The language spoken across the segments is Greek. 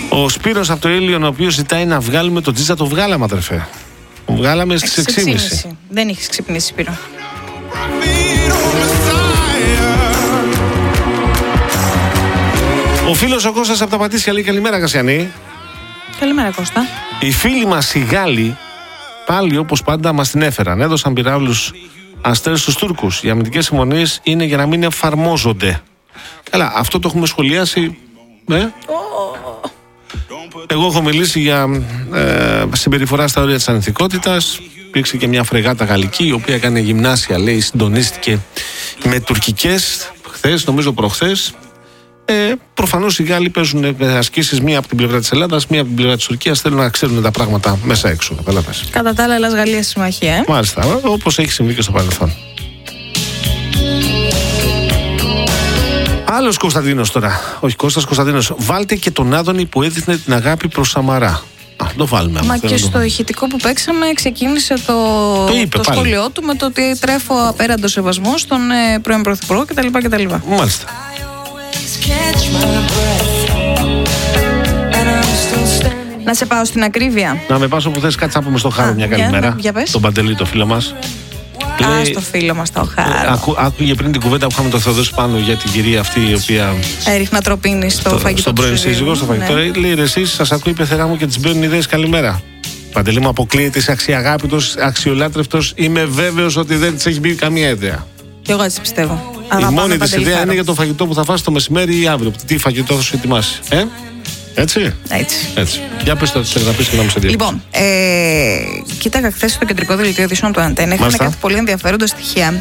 Ο Σπύρος από το Ήλιον, ο οποίος ζητάει να βγάλουμε το Τζίτζα, το βγάλαμε, αδερφέ. Το βγάλαμε στις 6.30. Δεν έχεις ξυπνήσει, Σπύρο. Ο φίλος ο Κώστας από τα Πατήσια λέει καλημέρα, Κασιανή. Καλημέρα, Κώστα. Οι φίλοι μας οι Γάλλοι πάλι όπως πάντα μας την έφεραν. Έδωσαν πυράβλους αστέρες στους Τούρκους. Οι αμυντικές συμφωνίες είναι για να μην εφαρμόζονται. Καλά, αυτό το έχουμε σχολιάσει. Εγώ έχω μιλήσει για συμπεριφορά στα όρια της ανηθικότητας. Υπήρξε και μια φρεγάτα γαλλική, η οποία έκανε γυμνάσια, λέει, συντονίστηκε με τουρκικές χθες, νομίζω προχθές. Προφανώς οι Γάλλοι παίζουν ασκήσεις μία από την πλευρά της Ελλάδας, μία από την πλευρά της Τουρκίας. Θέλουν να ξέρουν τα πράγματα μέσα έξω. Κατά τα άλλα, Ελλάς-Γαλλία συμμαχία. Μάλιστα, όπως έχει συμβεί και στο παρελθόν. Άλλος Κωνσταντίνος τώρα. Όχι, Κώστας Κωνσταντίνος. Βάλτε και τον Άδωνη που έδειχνε την αγάπη προς Σαμαρά. Το βάλουμε. Μα και στο ηχητικό που παίξαμε ξεκίνησε το σχόλιο του με το ότι τρέφω απέραντο σεβασμό στον πρώην Πρωθυπουργό κτλ. Μάλιστα. Να σε πάω στην ακρίβεια. Να με πας όπου θες, κάτσε να πούμε στο Χάρο μια καλημέρα. Τον Παντελή, το φίλο μας. Στο φίλο μας το Χάρο. Άκουγε πριν την κουβέντα που είχαμε το Θεοδόση πάνω για την κυρία αυτή η οποία έριχνα τροπίνη στο φαγητό. Στον πρώην σύζυγο, στο φαγητό. Ναι. Λέει ρε, εσείς σας ακούει η πεθερά μου και τις μπαίνουν ιδέες. Καλημέρα. Παντελή μου, αποκλείεται, είσαι αξιαγάπητος, αξιολάτρευτος. Είμαι βέβαιος ότι δεν της έχει μπει καμία ιδέα. Και εγώ έτσι πιστεύω. Η μόνη της ιδέα είναι για το φαγητό που θα φας το μεσημέρι ή αύριο. Τι φαγητό θα σου ετοιμάσει. Έτσι. Για πες το να πεις και να μου σε δει. Λοιπόν, κοίταγα χθες στο κεντρικό δελτίο ειδήσεων του Αντένα. Είχαν κάτι πολύ ενδιαφέροντα στοιχεία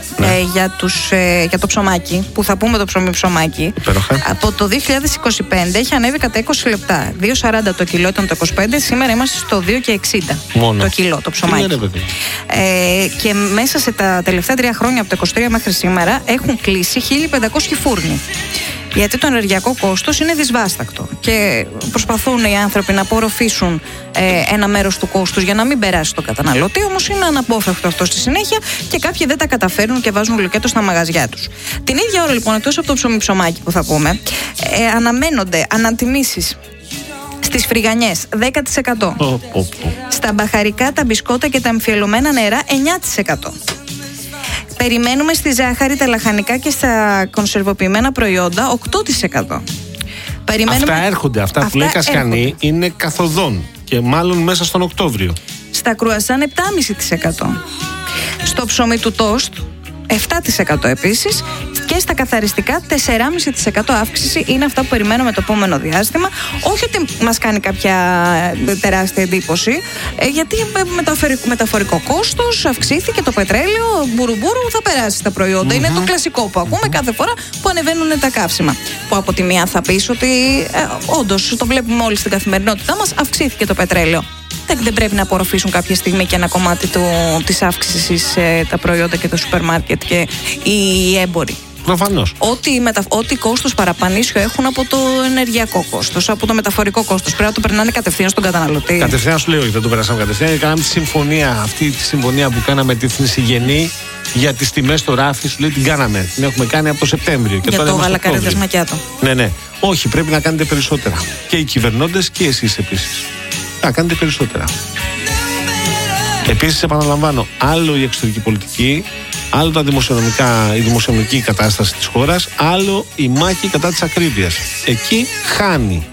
για το ψωμάκι, που θα πούμε το ψωμάκι. Από το 2025 έχει ανέβει κατά 20 λεπτά. 2,40 το κιλό ήταν το 25, σήμερα είμαστε στο 2,60 το κιλό το ψωμάκι. Και μέσα σε τα τελευταία 3 χρόνια, από το 23 μέχρι σήμερα, έχουν κλείσει 1.500 φούρνοι. Γιατί το ενεργειακό κόστος είναι δυσβάστακτο και προσπαθούν οι άνθρωποι να απορροφήσουν ένα μέρος του κόστους για να μην περάσει στον καταναλωτή, όμως είναι αναπόφευκτο αυτό στη συνέχεια και κάποιοι δεν τα καταφέρνουν και βάζουν λουκέτο στα μαγαζιά τους. Την ίδια ώρα λοιπόν, εκτός από το ψωμάκι που θα πούμε, αναμένονται ανατιμήσεις στις φρυγανιές 10%. Στα μπαχαρικά, τα μπισκότα και τα εμφιαλωμένα νερά 9%. Περιμένουμε στη ζάχαρη, τα λαχανικά και στα κονσερβοποιημένα προϊόντα 8%. Αυτά έρχονται, αυτά που λέει Κασιανή είναι καθοδόν και μάλλον μέσα στον Οκτώβριο. Στα κρουασάν 7,5%. Στο ψωμί του τόστ 7% επίσης και στα καθαριστικά 4,5% αύξηση είναι αυτά που περιμένουμε το επόμενο διάστημα. Όχι ότι μας κάνει κάποια τεράστια εντύπωση, γιατί μεταφορικό κόστος αυξήθηκε, το πετρέλαιο μπουρουμπουρου θα περάσει στα προϊόντα. Είναι το κλασικό που ακούμε κάθε φορά που ανεβαίνουν τα καύσιμα. Που από τη μία θα πεις ότι όντως το βλέπουμε όλοι στην καθημερινότητά μας, αυξήθηκε το πετρέλαιο. Δεν πρέπει να απορροφήσουν κάποια στιγμή και ένα κομμάτι της αύξησης τα προϊόντα και τα σούπερ μάρκετ και οι έμποροι. Προφανώς. Ό,τι κόστος παραπανίσιο έχουν από το ενεργειακό κόστος, από το μεταφορικό κόστος. Πρέπει να το περνάνε κατευθείαν στον καταναλωτή. Κατευθείαν σου λέω, δεν το περάσαμε κατευθείαν. Κάναμε τη συμφωνία, αυτή τη συμφωνία που κάναμε τη Θνησιγενή για τις τιμές στο ράφι, σου λέει την κάναμε. Την έχουμε κάνει από το Σεπτέμβριο. Και για τώρα το γαλακαρίδες μακιάτο. Ναι. Όχι, πρέπει να κάνετε περισσότερα. Και οι κυβερνώντες και εσείς επίσης. Να κάνετε περισσότερα. Επίσης, επαναλαμβάνω, άλλο η εξωτερική πολιτική, άλλο η δημοσιονομική κατάσταση της χώρας, άλλο η μάχη κατά της ακρίβειας. Εκεί χάνει.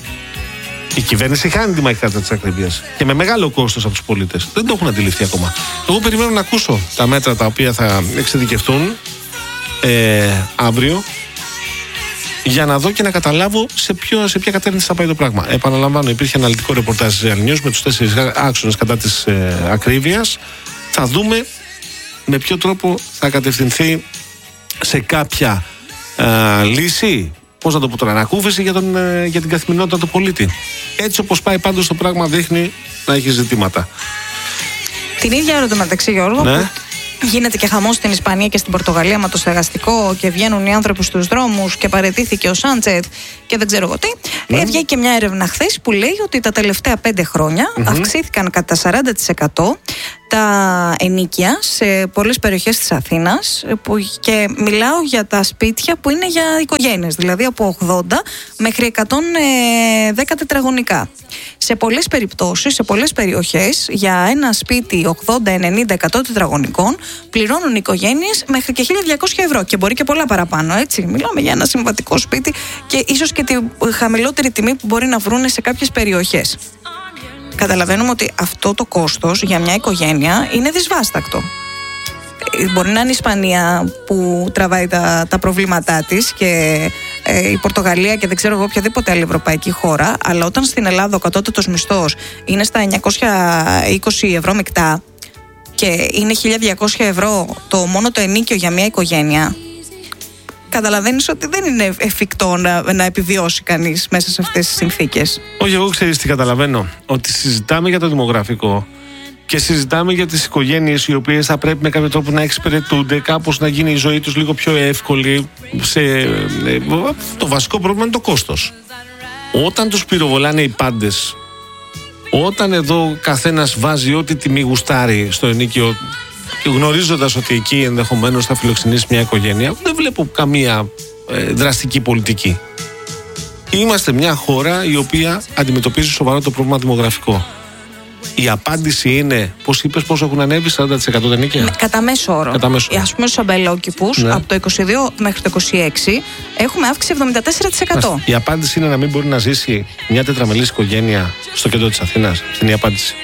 Η κυβέρνηση χάνει τη μάχη κατά της ακρίβειας και με μεγάλο κόστος από τους πολίτες. Δεν το έχουν αντιληφθεί ακόμα. Εγώ περιμένω να ακούσω τα μέτρα τα οποία θα εξειδικευτούν αύριο, για να δω και να καταλάβω σε ποια κατεύθυνση θα πάει το πράγμα. Επαναλαμβάνω, υπήρχε αναλυτικό ρεπορτάζ της Real News με τους 4 άξονες κατά της ακρίβειας. Θα δούμε με ποιο τρόπο θα κατευθυνθεί σε κάποια λύση. Πώς να το πω τώρα, ανακούφιση για την καθημερινότητα του πολίτη. Έτσι όπως πάει πάντως το πράγμα δείχνει να έχει ζητήματα. Την ίδια ώρα το μεταξύ, Γιώργο, ναι. Γίνεται και χαμός στην Ισπανία και στην Πορτογαλία με το στεγαστικό και βγαίνουν οι άνθρωποι στους δρόμους και παραιτήθηκε ο Σάντσετ και δεν ξέρω εγώ τι. Βγήκε και μια έρευνα χθες που λέει ότι τα τελευταία 5 χρόνια αυξήθηκαν κατά 40% τα ενοίκια σε πολλές περιοχές της Αθήνας, και μιλάω για τα σπίτια που είναι για οικογένειες, δηλαδή από 80 μέχρι 110 τετραγωνικά. Σε πολλές περιπτώσεις, σε πολλές περιοχές, για ένα σπίτι 80, 90, 100 τετραγωνικών πληρώνουν οι οικογένειες μέχρι και 1.200 ευρώ και μπορεί και πολλά παραπάνω, έτσι. Μιλάμε για ένα συμβατικό σπίτι και ίσως και τη χαμηλότερη τιμή που μπορεί να βρουν σε κάποιες περιοχές. Καταλαβαίνουμε ότι αυτό το κόστος για μια οικογένεια είναι δυσβάστακτο. Μπορεί να είναι η Ισπανία που τραβάει τα προβλήματά της και η Πορτογαλία και δεν ξέρω εγώ οποιαδήποτε άλλη ευρωπαϊκή χώρα, αλλά όταν στην Ελλάδα ο κατώτατος μισθός είναι στα 920 ευρώ μεικτά και είναι 1.200 ευρώ μόνο το ενίκιο για μια οικογένεια, καταλαβαίνεις ότι δεν είναι εφικτό να επιβιώσει κανείς μέσα σε αυτές τις συνθήκες. Όχι, εγώ ξέρεις τι καταλαβαίνω, ότι συζητάμε για το δημογραφικό και συζητάμε για τις οικογένειες οι οποίες θα πρέπει με κάποιο τρόπο να εξυπηρετούνται, κάπως να γίνει η ζωή τους λίγο πιο εύκολη. Το βασικό πρόβλημα είναι το κόστος. Όταν τους πυροβολάνε οι πάντες, όταν εδώ καθένας βάζει ό,τι τιμή γουστάρει στο ενοίκιο, γνωρίζοντας ότι εκεί ενδεχομένως θα φιλοξενήσει μια οικογένεια, δεν βλέπω καμία δραστική πολιτική. Είμαστε μια χώρα η οποία αντιμετωπίζει σοβαρό το πρόβλημα δημογραφικό. Η απάντηση είναι, πώς είπες, πόσο έχουν ανέβει, 40% τα ενοίκια? Κατά μέσο όρο. Ας πούμε στους αμπελόκηπους, ναι, από το 22 μέχρι το 26 έχουμε αύξηση 74%. Η απάντηση είναι να μην μπορεί να ζήσει μια τετραμελής οικογένεια στο κέντρο της Αθήνας. Αυτή είναι η απάντηση.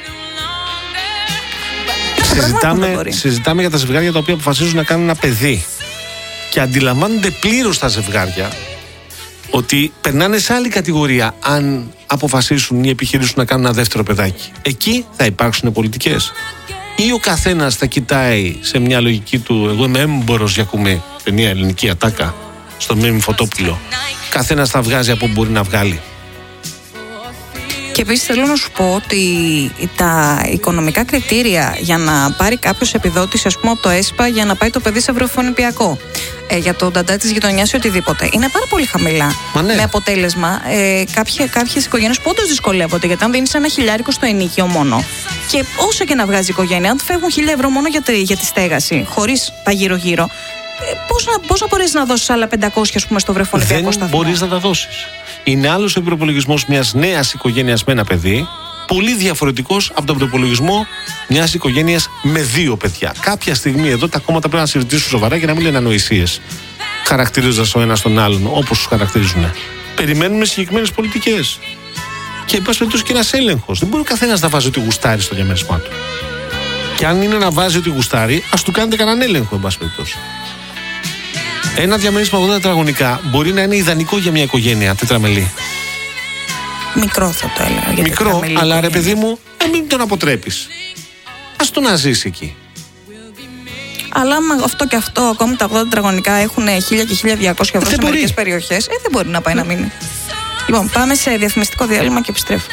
Συζητάμε για τα ζευγάρια τα οποία αποφασίζουν να κάνουν ένα παιδί και αντιλαμβάνονται πλήρως τα ζευγάρια ότι περνάνε σε άλλη κατηγορία αν αποφασίσουν ή επιχειρήσουν να κάνουν ένα δεύτερο παιδάκι. Εκεί θα υπάρξουν πολιτικές. Ή ο καθένας θα κοιτάει σε μια λογική του, εγώ είμαι έμπορος για κουμί, ταινία ελληνική ατάκα, στον Μίμη Φωτόπουλο. Καθένας θα βγάζει από όπου μπορεί να βγάλει. Και επίσης θέλω να σου πω ότι τα οικονομικά κριτήρια για να πάρει κάποιος επιδότηση, ας πούμε από το ΕΣΠΑ, για να πάει το παιδί σε βρεφονιπιακό, για το νταντά της γειτονιάς ή οτιδήποτε, είναι πάρα πολύ χαμηλά. Ναι. Με αποτέλεσμα κάποιες οικογένειες που όντως δυσκολεύονται, γιατί αν δίνεις 1.000 στο ενοίκιο μόνο, και όσο και να βγάζει η οικογένεια, αν φεύγουν 1.000 ευρώ μόνο για τη στέγαση, χωρίς τα γύρω-γύρω, πώς να μπορείς να δώσεις άλλα 500, ας πούμε, στο βρεφονιπιακό σταθμό? Δεν μπορείς να τα δώσεις. Είναι άλλος ο προπολογισμός μιας νέας οικογένειας με ένα παιδί, πολύ διαφορετικός από τον προπολογισμό μιας οικογένειας με 2 παιδιά. Κάποια στιγμή εδώ τα κόμματα πρέπει να συζητήσουν σοβαρά και να μην λένε ανοησίες, χαρακτηρίζοντας ο ένας τον άλλον όπως τους χαρακτηρίζουν. Περιμένουμε συγκεκριμένες πολιτικές. Και εν πάση περιπτώσει και ένας έλεγχος. Δεν μπορεί ο καθένας να βάζει ό,τι γουστάρει στο διαμέρισμά του. Και αν είναι να βάζει ό,τι γουστάρει, ας του κάνετε κανέναν έλεγχο, εν πάση περιπτώσει. Ένα διαμέρισμα 80 τετραγωνικά μπορεί να είναι ιδανικό για μια οικογένεια τετραμελή. Μικρό θα το έλεγα. Μικρό, αλλά ρε παιδί μου, μην τον αποτρέπεις. Ας το να ζήσει εκεί. Αλλά αυτό και αυτό, ακόμη τα 80 τετραγωνικά έχουν 1.000 και 1.200 ευρώ σε μερικές περιοχές, δεν μπορεί να πάει να μείνει. Λοιπόν, πάμε σε διαφημιστικό διάλειμμα και επιστρέφουμε.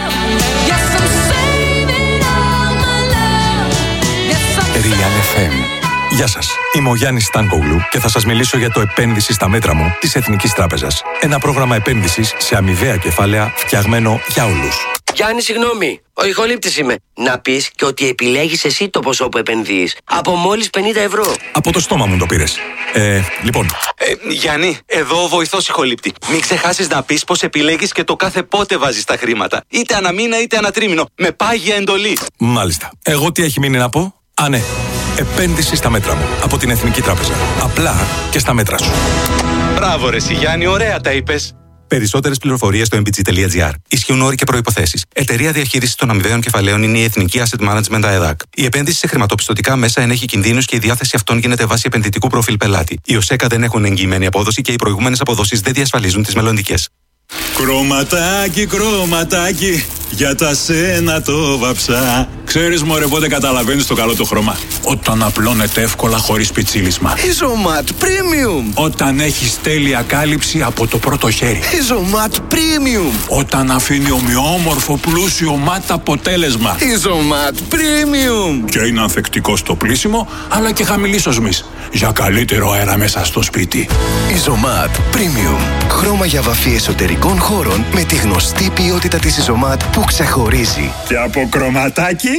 Real FM. Γεια σας, είμαι ο Γιάννης Στάνκογλου και θα σας μιλήσω για το επένδυση στα μέτρα μου της Εθνικής Τράπεζας. Ένα πρόγραμμα επένδυσης σε αμοιβαία κεφάλαια φτιαγμένο για όλους. Γιάννη, συγγνώμη, ο ηχολήπτης είμαι. Να πεις και ότι επιλέγεις εσύ το ποσό που επενδύεις. Από μόλις 50 ευρώ. Από το στόμα μου το πήρες. Λοιπόν. Γιάννη, εδώ ο βοηθός ηχολήπτη. Μην ξεχάσεις να πεις πως επιλέγεις και το κάθε πότε βάζεις τα χρήματα. Είτε ανά μήνα είτε ανά τρίμηνο. Με πάγια εντολή. Μάλιστα. Εγώ τι έχει μείνει να πω? Α, ναι. Επένδυση στα μέτρα μου από την Εθνική Τράπεζα. Απλά και στα μέτρα σου. Μπράβο ρε Γιάννη, ωραία τα είπες. Περισσότερες πληροφορίες στο mbg.gr. Ισχύουν όροι και προϋποθέσεις. Εταιρεία διαχείρισης των αμοιβαίων κεφαλαίων είναι η Εθνική Asset Management ΑΕΔΑΚ. Η επένδυση σε χρηματοπιστωτικά μέσα ενέχει κινδύνους και η διάθεση αυτών γίνεται βάσει επενδυτικού προφίλ πελάτη. Οι ΟΣΕΚΑ δεν έχουν εγγυημένη απόδοση και οι προηγούμενες αποδόσεις δεν διασφαλίζουν τις μελλοντικές. Κρωματάκι, κρωματάκι, για τα σένα το βαψά. Ξέρεις μωρέ πότε καταλαβαίνεις το καλό το χρώμα? Όταν απλώνεται εύκολα χωρίς πιτσίλισμα. Isomat Premium. Όταν έχεις τέλεια κάλυψη από το πρώτο χέρι. Isomat Premium. Όταν αφήνει ομοιόμορφο πλούσιο ματ αποτέλεσμα. Isomat Premium. Και είναι ανθεκτικό στο πλύσιμο αλλά και χαμηλής οσμής, για καλύτερο αέρα μέσα στο σπίτι. Isomat Premium. Χρώμα για βαφή εσωτερικών χώρων με τη γνωστή ποιότητα της Isomat που ξεχωρίζει. Και από κρωματάκι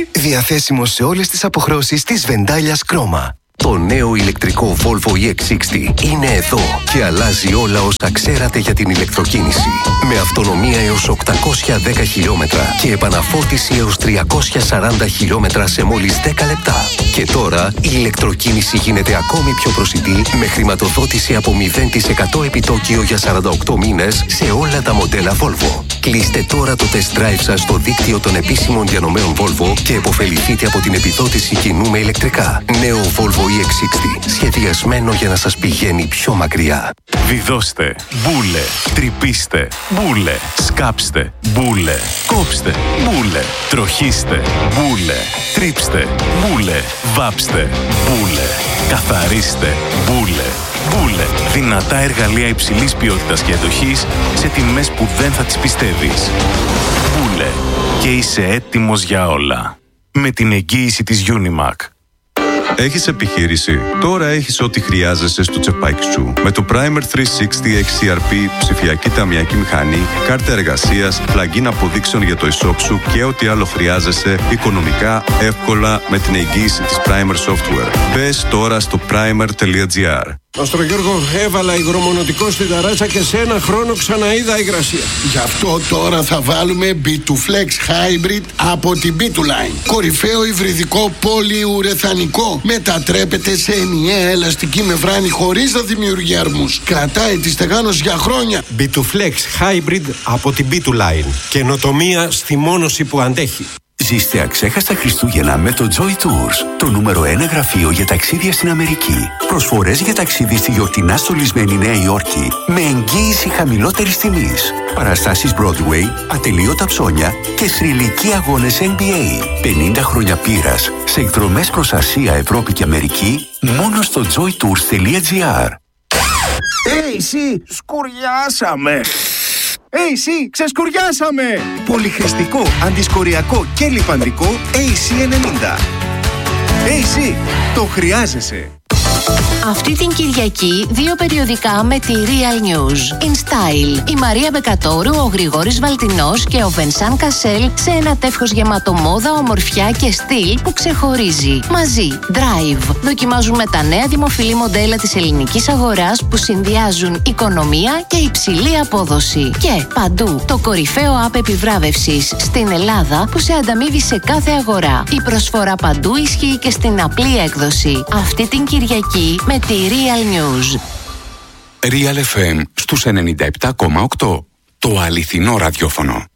Διαθέσιμο σε όλες τις αποχρώσεις της Βεντάλιας Κρόμα. Το νέο ηλεκτρικό Volvo EX60 είναι εδώ και αλλάζει όλα όσα ξέρατε για την ηλεκτροκίνηση. Με αυτονομία έως 810 χιλιόμετρα και επαναφόρτιση έως 340 χιλιόμετρα σε μόλις 10 λεπτά. Και τώρα η ηλεκτροκίνηση γίνεται ακόμη πιο προσιτή με χρηματοδότηση από 0% επιτόκιο για 48 μήνες σε όλα τα μοντέλα Volvo. Κλείστε τώρα το test drive σας στο δίκτυο των επίσημων διανομέων Volvo και επωφεληθείτε από την επιδότηση κοινού με ηλεκτρικά. Νέο Volvo EX60, σχεδιασμένο για να σας πηγαίνει πιο μακριά. Βιδώστε, μπούλε, τρυπήστε, μπούλε, σκάψτε, μπούλε, κόψτε, μπούλε, τροχίστε, μπούλε, τρίψτε, μπούλε, βάψτε, μπούλε, καθαρίστε, μπούλε. Μπούλε, δυνατά εργαλεία υψηλής ποιότητας και αντοχής σε τιμές που δεν θα τις πιστεύεις. Μπούλε, και είσαι έτοιμος για όλα. Με την εγγύηση της Unimac. Έχεις επιχείρηση? Τώρα έχεις ό,τι χρειάζεσαι στο τσεπάκι σου. Με το Primer 360 XCRP, ψηφιακή ταμιακή μηχανή, κάρτα εργασίας, πλugin αποδείξεων για το e-shop σου και ό,τι άλλο χρειάζεσαι οικονομικά, εύκολα με την εγγύηση της Primer Software. Μπες τώρα στο primer.gr. Αστρογιώργο, έβαλα υγρομονωτικό στην ταράτσα και σε ένα χρόνο ξαναείδα υγρασία. Γι' αυτό τώρα θα βάλουμε B2Flex Hybrid από την B2Line. Κορυφαίο υβριδικό πολυουρεθανικό. Μετατρέπεται σε ενιαία ελαστική μεμβράνη χωρίς να δημιουργεί αρμούς. Κρατάει τη στεγάνωση για χρόνια. B2Flex Hybrid από την B2Line. Καινοτομία στη μόνωση που αντέχει. Ζήστε αξέχαστα Χριστούγεννα με το Joy Tours, το νούμερο 1 γραφείο για ταξίδια στην Αμερική. Προσφορές για ταξίδι στη γιορτινά στολισμένη Νέα Υόρκη με εγγύηση χαμηλότερης τιμής. Παραστάσεις Broadway, ατελείωτα ψώνια και θρυλικοί αγώνες NBA. 50 χρόνια πείρας σε εκδρομές προς Ασία, Ευρώπη και Αμερική μόνο στο joytours.gr. Εσύ, σκουριάσαμε! AC, ξεσκουριάσαμε! Πολυχρηστικό, αντισκοριακό και λιπαντικό AC90. AC, το χρειάζεσαι! Αυτή την Κυριακή 2 περιοδικά με τη Real News. In Style, η Μαρία Μπεκατόρου, ο Γρηγόρης Βαλτινός και ο Βενσάν Κασέλ σε ένα τεύχος γεμάτο μόδα, ομορφιά και στυλ που ξεχωρίζει. Μαζί, Drive. Δοκιμάζουμε τα νέα δημοφιλή μοντέλα της ελληνικής αγοράς που συνδυάζουν οικονομία και υψηλή απόδοση. Και παντού, το κορυφαίο app επιβράβευσης στην Ελλάδα που σε ανταμείβει σε κάθε αγορά. Η προσφορά παντού ισχύει και στην απλή έκδοση. Αυτή την Κυριακή με τη Real News. Real FM στους 97,8. Το αληθινό ραδιόφωνο.